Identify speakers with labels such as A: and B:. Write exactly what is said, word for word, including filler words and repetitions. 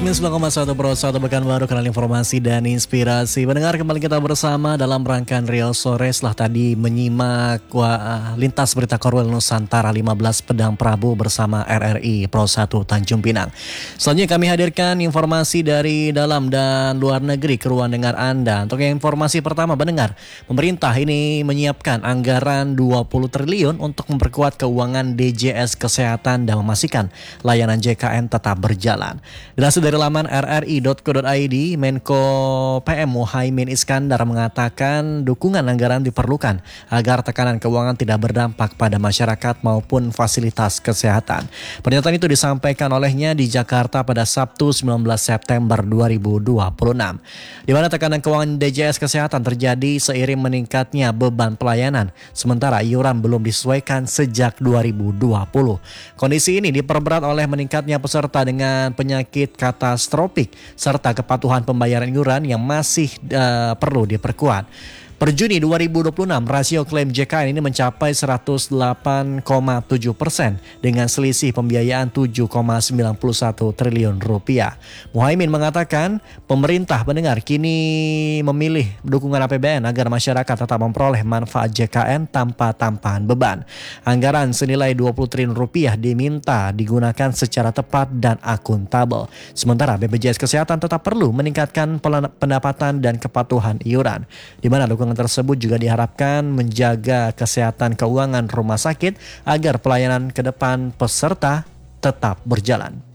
A: sembilan puluh koma satu Pro satu Pekanbaru, kanal informasi dan inspirasi. Pendengar, kembali kita bersama dalam rangkaian Riau Sore. Setelah tadi menyimak wah, lintas berita Korwil Nusantara lima belas Pedang Prabu bersama R R I Pro satu Tanjung Pinang. Selanjutnya kami hadirkan informasi dari dalam dan luar negeri ke ruang dengar Anda. Untuk yang informasi pertama, pendengar, pemerintah ini menyiapkan anggaran dua puluh triliun untuk memperkuat keuangan D J S Kesehatan dan memastikan layanan J K N tetap berjalan. Dilansir dari laman r r i dot co dot i d, Menko P M Muhaimin Iskandar mengatakan dukungan anggaran diperlukan agar tekanan keuangan tidak berdampak pada masyarakat maupun fasilitas kesehatan. Pernyataan itu disampaikan olehnya di Jakarta pada Sabtu sembilan belas September dua ribu dua puluh enam, di mana tekanan keuangan D J S Kesehatan terjadi seiring meningkatnya beban pelayanan, sementara iuran belum disesuaikan sejak dua ribu dua puluh. Kondisi ini diperberat oleh meningkatnya peserta dengan penyakit katastrofik serta kepatuhan pembayaran iuran yang masih uh, perlu diperkuat. Per Juni dua ribu dua puluh enam, rasio klaim J K N ini mencapai seratus delapan koma tujuh persen dengan selisih pembiayaan tujuh koma sembilan satu triliun rupiah. Muhaimin mengatakan pemerintah pendengar kini memilih dukungan A P B N agar masyarakat tetap memperoleh manfaat J K N tanpa tambahan beban. Anggaran senilai dua puluh triliun rupiah diminta digunakan secara tepat dan akuntabel. Sementara B P J S Kesehatan tetap perlu meningkatkan pendapatan dan kepatuhan iuran, di mana dukungan tersebut juga diharapkan menjaga kesehatan keuangan rumah sakit agar pelayanan ke depan peserta tetap berjalan.